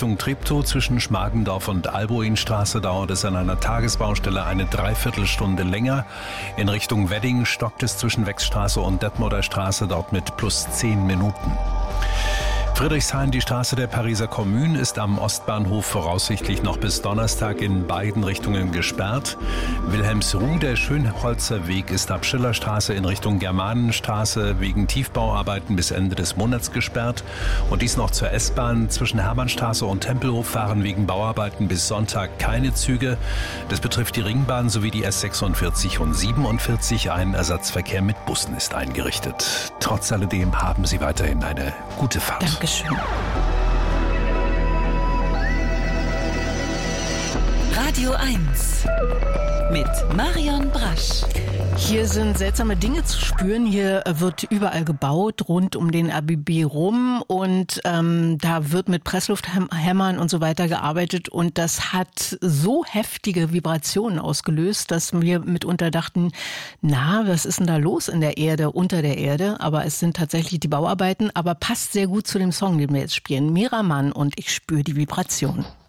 Richtung Treptow zwischen Schmargendorf und Alboinstraße dauert es an einer Tagesbaustelle eine Dreiviertelstunde länger. In Richtung Wedding stockt es zwischen Wechsstraße und Detmolder Straße, dort mit plus 10 Minuten. Friedrichshain, die Straße der Pariser Kommune, ist am Ostbahnhof voraussichtlich noch bis Donnerstag in beiden Richtungen gesperrt. Wilhelmsruh, der Schönholzer Weg, ist ab Schillerstraße in Richtung Germanenstraße wegen Tiefbauarbeiten bis Ende des Monats gesperrt. Und dies noch zur S-Bahn. Zwischen Hermannstraße und Tempelhof fahren wegen Bauarbeiten bis Sonntag keine Züge. Das betrifft die Ringbahn sowie die S46 und 47. Ein Ersatzverkehr mit Bussen ist eingerichtet. Trotz alledem haben Sie weiterhin eine gute Fahrt. Dankeschön. Radio 1 mit Marion Brasch. Hier sind seltsame Dinge zu spüren. Hier wird überall gebaut, rund um den RBB rum. Und da wird mit Presslufthämmern und so weiter gearbeitet. Und das hat so heftige Vibrationen ausgelöst, dass wir mitunter dachten, was ist denn da los in der Erde, unter der Erde? Aber es sind tatsächlich die Bauarbeiten. Aber passt sehr gut zu dem Song, den wir jetzt spielen. Mira Mann und ich spüre die Vibration.